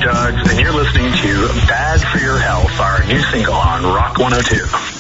Jugs, and you're listening to Bad for Your Health, our new single on Rock 102.